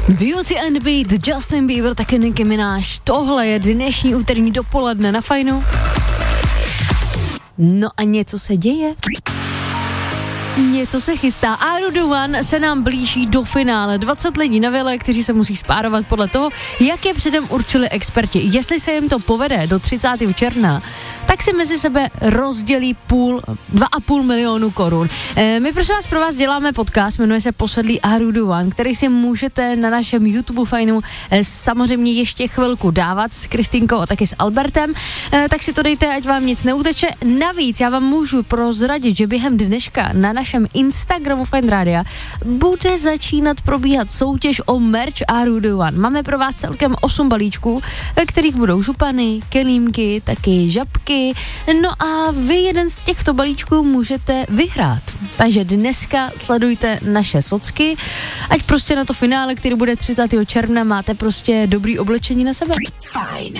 Beauty and the Beat, Justin Bieber, taky Nicki Minaj. Tohle je dnešní úterní dopoledne na Fajnu. No a něco se děje. Něco se chystá. Aru The One se nám blíží do finále. 20 lidí na vile, kteří se musí spárovat podle toho, jak je předem určili experti. Jestli se jim to povede do 30. června, tak si mezi sebe rozdělí 2,5 milionu korun. My prosím vás pro vás děláme podcast, jmenuje se Posedlý Aru The One, který si můžete na našem YouTube Fajnu samozřejmě ještě chvilku dávat s Kristýnkou a taky s Albertem, tak si to dejte, ať vám nic neuteče. Navíc já vám můžu prozradit, že během dneška na našem Instagramu Fajn Rádia bude začínat probíhat soutěž o merch Aru The One. Máme pro vás celkem 8 balíčků, ve kterých budou župany, kelímky, taky žabky. No a vy jeden z těchto balíčků můžete vyhrát. Takže dneska sledujte naše socky, ať prostě na to finále, který bude 30. června, máte prostě dobrý oblečení na sebe. Fajn.